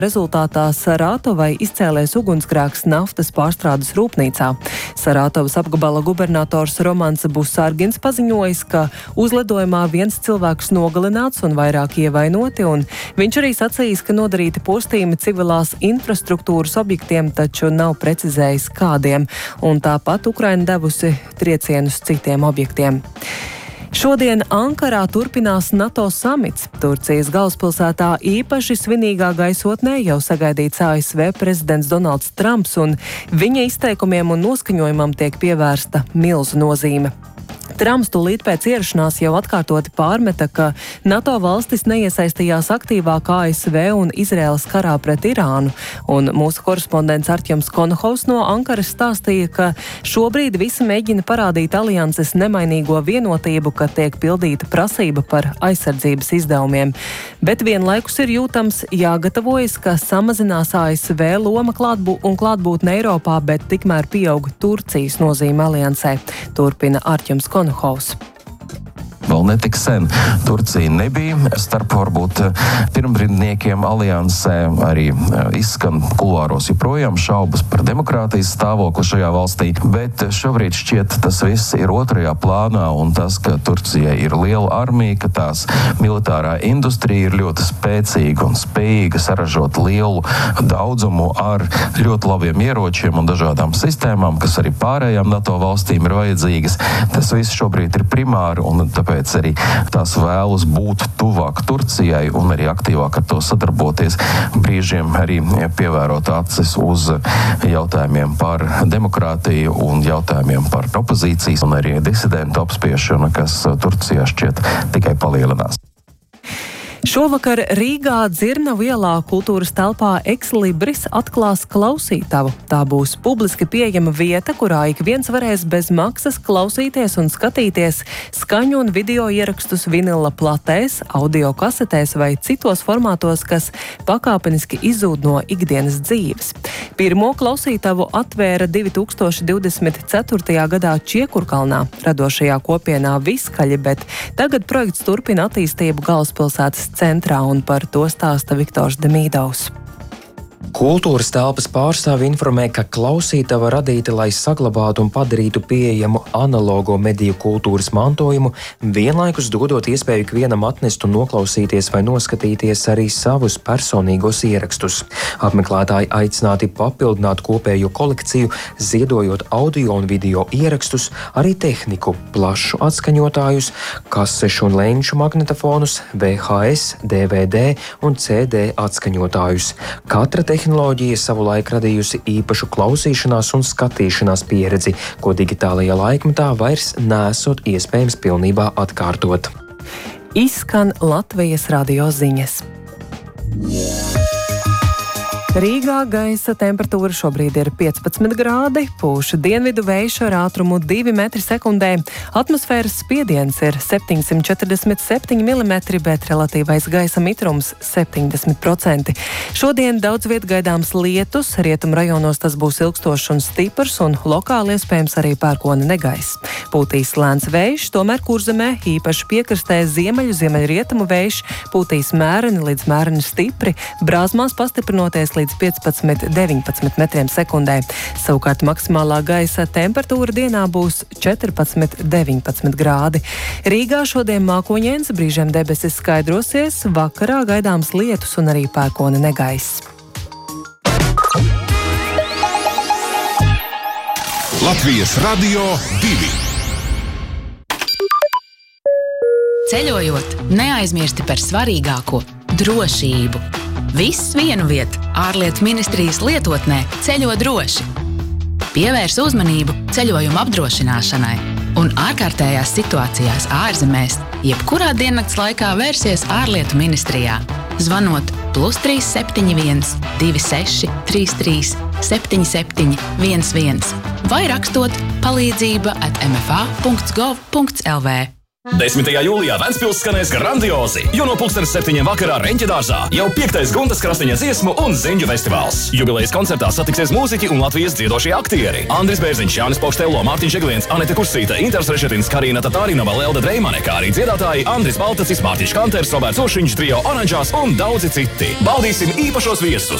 Rezultātā Sarātovai izcēlies ugunsgrēks naftas pārstrādes rūpnīcā. Sarātovas apgabala gubernators Romans Busārgins paziņojis, ka uzlidojumā viens cilvēks nogalināts un vairāk ievainoti, un viņš arī sacījis, ka nodarīti postījumi civilās infrastruktūras objektiem, taču nav precizējis kādiem, un tāpat Ukraina devusi triecienus citiem objektiem. Šodien Ankarā turpinās NATO samits. Turcijas galvaspilsētā īpaši svinīgā gaisotnē jau sagaidīts ASV prezidents Donalds Trumps, un viņa izteikumiem un noskaņojumam tiek pievērsta milzu nozīme. Trumps tūlīt pēc ierašanās jau atkārtoti pārmeta, ka NATO valstis neiesaistījās aktīvāk ASV un Izraēlas karā pret Irānu, un mūsu korespondents Artjoms Konohovs no Ankaras stāstīja, ka šobrīd visi mēģina parādīt alianses nemainīgo vienotību, ka tiek pildīta prasība par aizsardzības izdevumiem, bet vienlaikus ir jūtams jāgatavojas, ka samazinās ASV loma klātbūtne Eiropā, bet tikmēr pieaug Turcijas nozīme aliansē, turpina Artjoms Konohovs. Vēl netik sen Turcija nebija starp varbūt pirmbrīdniekiem aliansē, arī izskan kuluāros joprojām šaubas par demokrātijas stāvokli šajā valstī, bet šobrīd šķiet tas viss ir otrajā plānā, un tas, ka Turcijai ir liela armija, ka tās militārā industrija ir ļoti spēcīga un spējīga saražot lielu daudzumu ar ļoti labiem ieročiem un dažādām sistēmām, kas arī pārējām NATO valstīm ir vajadzīgas. Tas viss šobrīd ir primāri, un tāpēc arī tās vēlas būt tuvāk Turcijai un arī aktīvāk ar to sadarboties, brīžiem arī pievērot acis uz jautājumiem par demokrātiju un jautājumiem par opozīcijas un arī disidentu apspiešanu, kas Turcijā šķiet tikai palielinās. Šovakar Rīgā Dzirnavu ielā kultūras telpā Ekslibris atklās klausītavu. Tā būs publiski pieejama vieta, kurā ik viens varēs bez maksas klausīties un skatīties skaņu un video ierakstus vinila platēs, audio kasetēs vai citos formātos, kas pakāpeniski izzūd no ikdienas dzīves. Pirmo klausītavu atvēra 2024. gadā Čiekurkalnā, radošajā kopienā Viskaļi, bet tagad projekts turpina attīstību galvaspilsētas centrā, un par to stāsta Viktors Demīdovs. Kultūras telpas pārstāvi informē, ka klausītava radīta, lai saglabātu un padarītu pieejamu analogo mediju kultūras mantojumu, vienlaikus dodot iespēju ikvienam atnest un noklausīties vai noskatīties arī savus personīgos ierakstus. Apmeklētāji aicināti papildināt kopējo kolekciju, ziedojot audio un video ierakstus, arī tehniku, plašu atskaņotājus, kasešu un lenču magnetofonus, VHS, DVD un CD atskaņotājus. Katra tehnoloģija savulaik radījusi īpašu klausīšanās un skatīšanās pieredzi, ko digitālajā laikmetā vairs nesot iespējams pilnībā atkārtot. Izskan Latvijas radio ziņas. Rīgā gaisa temperatūra šobrīd ir 15 grādi, pūš dienvidu vējš ar ātrumu 2 metri sekundē, atmosfēras spiediens ir 747 mm, bet relatīvais gaisa mitrums 70%. Šodien daudz viet gaidāms lietus, rietumu rajonos tas būs ilgstošs un stiprs, un lokāli iespējams arī pērkona negaiss. Pūtīs lēns vējš, tomēr Kurzemē īpaši piekrastē ziemeļrietumu vējš pūtīs mēreni līdz mēreni stipri, Brāzmās pastiprinoties līdz 15–19 metriem sekundē. Savukārt maksimālā gaisa temperatūra dienā būs 14–19 grādi. Rīgā šodien mākoņains, brīžiem debesis skaidrosies, vakarā gaidāms lietus un arī pērkona negaiss. Latvijas radio 2. Ceļojot, neaizmirsti par svarīgāko – drošību. Viss vienu vietu ārlietu ministrijas lietotnē ceļo droši. Pievērs uzmanību ceļojumu apdrošināšanai un ārkārtējās situācijās ārzemēs, jebkurā diennakts laikā vērsies ārlietu ministrijā, zvanot +371 26 33 77 11 vai rakstot palīdzība@mfa.gov.lv. 10. jūlijā Ventspils skanēs grandiozi, jo no 7:00 vakarā Reņķedārzā jau 5. Guntas Krastiņa dziesmu un ziņu festivāls. Jubilejas koncertā satiksies mūziķi un Latvijas dziedošie aktieri. Andris Bērziņš, Jānis Pokštello, Mārtiņš Egliens, Anete Kursīte, Inters Rešetins, Karina Tatārinova, Lelda Dreimane, kā arī dziedātāji Andris Baltacis, Mārtiņš Kanters, Roberts Ošiņš, Trio Oranžās un daudzi citi. Baudīsim īpašos viesus!